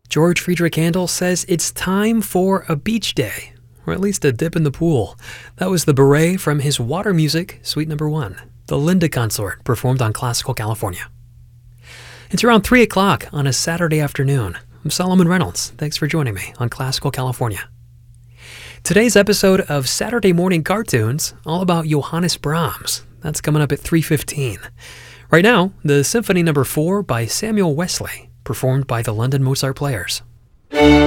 George Friedrich Handel says it's time for a beach day, or at least a dip in the pool. That was the Beret from his Water Music, Suite Number 1, the Linda Consort, performed on Classical California. It's around 3 o'clock on a Saturday afternoon. I'm Solomon Reynolds. Thanks for joining me on Classical California. Today's episode of Saturday Morning Cartoons, all about Johannes Brahms. That's coming up at 3:15. Right now, the Symphony No. 4 by Samuel Wesley, performed by the London Mozart Players.